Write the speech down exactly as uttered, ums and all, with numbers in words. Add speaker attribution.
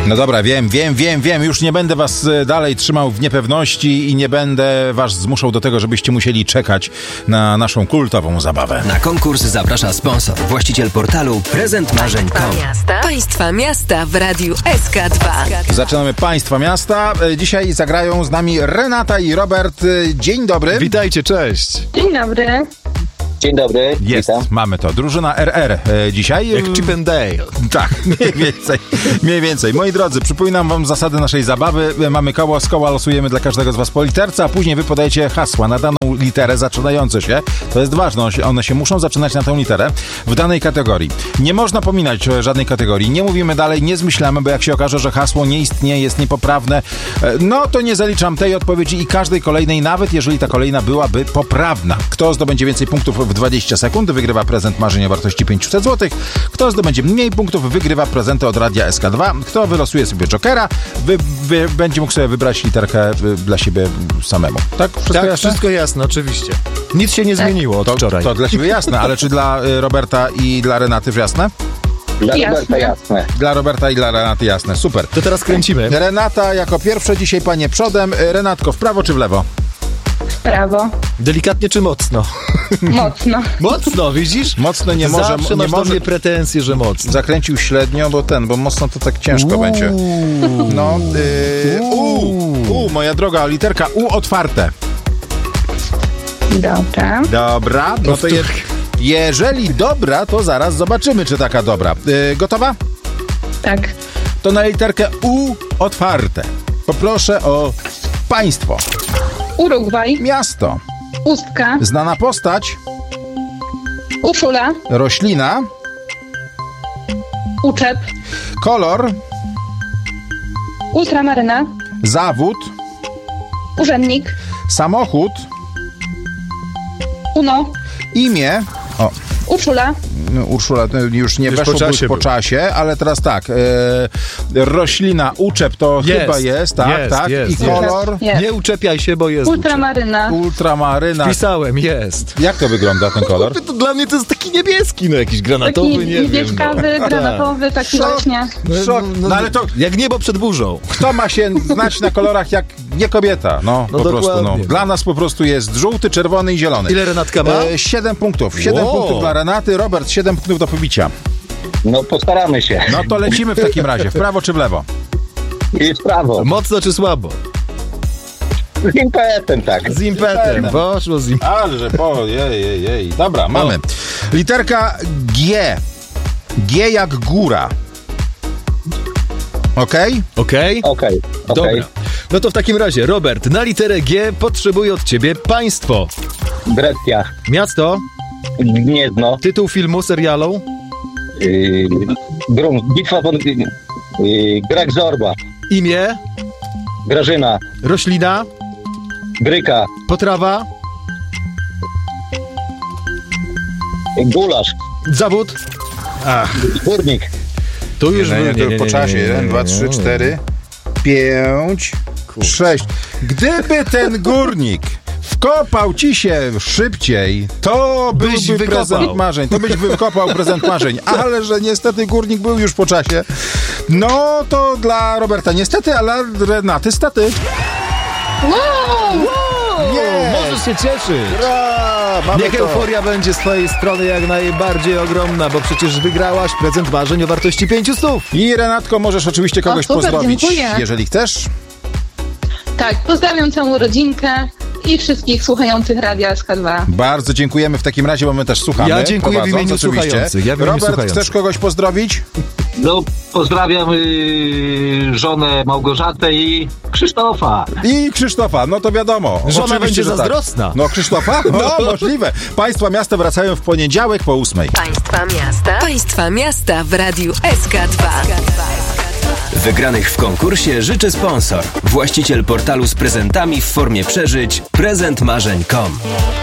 Speaker 1: No dobra, wiem, wiem, wiem, wiem. Już nie będę was dalej trzymał w niepewności i nie będę was zmuszał do tego, żebyście musieli czekać na naszą kultową zabawę.
Speaker 2: Na konkurs zaprasza sponsor, właściciel portalu prezent marzeń kropka com.
Speaker 3: Miasta. Państwa miasta w radiu S K dwa.
Speaker 1: Zaczynamy Państwa miasta. Dzisiaj zagrają z nami Renata i Robert. Dzień dobry.
Speaker 4: Witajcie, cześć.
Speaker 5: Dzień dobry.
Speaker 6: Dzień dobry,
Speaker 1: Jest,
Speaker 6: witam.
Speaker 1: mamy to. Drużyna R R e, dzisiaj.
Speaker 4: Jak Chip and Dale.
Speaker 1: Tak, mniej więcej. Mniej więcej. Moi drodzy, przypominam wam zasady naszej zabawy. Mamy koło, z koła losujemy dla każdego z was po literce, a później wy podajecie hasła na daną literę zaczynające się. To jest ważne, one się muszą zaczynać na tę literę w danej kategorii. Nie można pominać żadnej kategorii. Nie mówimy dalej, nie zmyślamy, bo jak się okaże, że hasło nie istnieje, jest niepoprawne, no to nie zaliczam tej odpowiedzi i każdej kolejnej, nawet jeżeli ta kolejna byłaby poprawna. Kto zdobędzie więcej punktów w dwadzieścia sekund, wygrywa prezent marzeń o wartości pięćset złotych. Kto zdobędzie mniej punktów, wygrywa prezenty od Radia S K dwa. Kto wylosuje sobie jokera, wy, wy, będzie mógł sobie wybrać literkę dla siebie samemu. Tak? Wszystko
Speaker 4: Tak,
Speaker 1: jasne?
Speaker 4: wszystko jasne, oczywiście. Nic się nie zmieniło od
Speaker 1: To,
Speaker 4: wczoraj.
Speaker 1: to dla ciebie jasne, ale czy dla y, Roberta i dla Renaty jasne?
Speaker 6: Dla
Speaker 5: Jasne.
Speaker 6: Roberta jasne.
Speaker 1: Dla Roberta i dla Renaty jasne. Super.
Speaker 4: To teraz kręcimy.
Speaker 1: Renata jako pierwsza, dzisiaj panie przodem. Renatko, w prawo czy w lewo?
Speaker 5: Prawo.
Speaker 4: Delikatnie czy mocno?
Speaker 5: Mocno.
Speaker 4: Mocno, widzisz?
Speaker 1: Mocno nie może...
Speaker 4: Zawsze
Speaker 1: nie
Speaker 4: masz do
Speaker 1: może...
Speaker 4: mnie pretensje, że mocno.
Speaker 1: Zakręcił średnio, bo ten, bo mocno to tak ciężko będzie. No, yy, U, U, moja droga, literka U otwarte.
Speaker 5: Dobra.
Speaker 1: Dobra, no to je, jeżeli dobra, to zaraz zobaczymy, czy taka dobra. Yy, gotowa?
Speaker 5: Tak.
Speaker 1: To na literkę U otwarte. Poproszę o państwo.
Speaker 5: Urugwaj.
Speaker 1: Miasto.
Speaker 5: Ustka.
Speaker 1: Znana postać.
Speaker 5: Uszula.
Speaker 1: Roślina.
Speaker 5: Uczep.
Speaker 1: Kolor.
Speaker 5: Ultramaryna.
Speaker 1: Zawód.
Speaker 5: Urzędnik.
Speaker 1: Samochód.
Speaker 5: Uno.
Speaker 1: Imię. O,
Speaker 5: Urszula.
Speaker 1: no, Urszula to już nie
Speaker 4: Już
Speaker 1: weszło
Speaker 4: po
Speaker 1: po,
Speaker 4: czasie
Speaker 1: po
Speaker 4: był.
Speaker 1: czasie, ale teraz tak. E, roślina, uczep to
Speaker 4: Jest,
Speaker 1: chyba jest, tak,
Speaker 4: jest,
Speaker 1: tak.
Speaker 4: jest,
Speaker 1: I
Speaker 4: jest.
Speaker 1: kolor.
Speaker 5: Jest.
Speaker 4: Nie uczepiaj się, bo jest.
Speaker 5: Ultramaryna.
Speaker 1: Ultramaryna.
Speaker 4: Pisałem, jest.
Speaker 1: Jak to wygląda ten kolor?
Speaker 4: To dla mnie to jest taki niebieski, no jakiś granatowy,
Speaker 5: Taki
Speaker 4: nie wiem.
Speaker 5: niebieskawy,
Speaker 4: no.
Speaker 5: granatowy, taki
Speaker 1: Szok.
Speaker 5: właśnie.
Speaker 1: Szok. No ale to
Speaker 4: Jak niebo przed burzą.
Speaker 1: kto ma się znać na kolorach jak nie kobieta? No,
Speaker 4: No
Speaker 1: po prostu. No.
Speaker 4: dokładnie.
Speaker 1: Dla nas po prostu jest żółty, czerwony i zielony.
Speaker 4: Ile Renatka ma?
Speaker 1: E, siedem punktów. Siedem
Speaker 4: Wow.
Speaker 1: punktów dla Renaty. Robert, siedem punktów do pobicia.
Speaker 6: No postaramy się.
Speaker 1: No to lecimy w takim razie. W prawo czy w lewo?
Speaker 6: I w prawo.
Speaker 4: Mocno czy słabo?
Speaker 6: Z impetem, tak.
Speaker 4: Z impetem. Poszło z impetem.
Speaker 1: Ale że po, jej, jej, jej. Dobra, mamy. Literka G. G jak góra. Okej?
Speaker 4: Okej?
Speaker 6: Okej,
Speaker 4: Dobra.
Speaker 6: okej.
Speaker 4: No to w takim razie, Robert, na literę G potrzebuję od ciebie państwo.
Speaker 6: Grecja.
Speaker 4: Miasto,
Speaker 6: Gniezno.
Speaker 4: tytuł filmu, serialu,
Speaker 6: Yy, Grum. Bitwa pod... Yy, Greg Zorba.
Speaker 4: imię,
Speaker 6: Grażyna.
Speaker 4: roślina,
Speaker 6: Gryka.
Speaker 4: potrawa,
Speaker 6: Gulasz.
Speaker 4: zawód.
Speaker 6: Górnik.
Speaker 4: Tu już
Speaker 1: Nie, nie,
Speaker 4: był-
Speaker 1: nie, po czasie. jeden, dwa, trzy, cztery, pięć, sześć. Gdyby ten górnik wkopał ci się szybciej, to
Speaker 4: Byś
Speaker 1: byłby
Speaker 4: wykopał.
Speaker 1: prezent marzeń. To byś wykopał prezent marzeń. Ale że niestety górnik był już po czasie. No to dla Roberta niestety, ale dla Renaty stety.
Speaker 4: O, możesz się cieszyć.
Speaker 1: Bra, mamy
Speaker 4: Niech
Speaker 1: to.
Speaker 4: euforia będzie z twojej strony jak najbardziej ogromna, bo przecież wygrałaś prezent marzeń o wartości pięciu stów.
Speaker 1: I Renatko, możesz oczywiście kogoś
Speaker 5: super,
Speaker 1: pozdrowić,
Speaker 5: dziękuję.
Speaker 1: jeżeli chcesz.
Speaker 5: Tak, pozdrawiam całą rodzinkę i wszystkich słuchających Radia S K dwa.
Speaker 1: Bardzo dziękujemy w takim razie, bo my też słuchamy.
Speaker 4: Ja dziękuję w
Speaker 1: prowadząc,
Speaker 4: imieniu
Speaker 1: oczywiście.
Speaker 4: słuchających, ja w imieniu
Speaker 1: Robert,
Speaker 4: słuchających.
Speaker 1: chcesz kogoś pozdrowić?
Speaker 7: No, pozdrawiam yy, żonę Małgorzatę i Krzysztofa.
Speaker 1: I Krzysztofa, no to wiadomo.
Speaker 4: Żona
Speaker 1: Oczywiście,
Speaker 4: będzie
Speaker 1: że tak.
Speaker 4: zazdrosna.
Speaker 1: No Krzysztofa? No możliwe. Państwa miasta wracają w poniedziałek po ósmej.
Speaker 3: Państwa miasta. Państwa miasta w radiu S K dwa.
Speaker 2: Wygranych w konkursie życzy sponsor, właściciel portalu z prezentami w formie przeżyć prezent marzeń kropka com.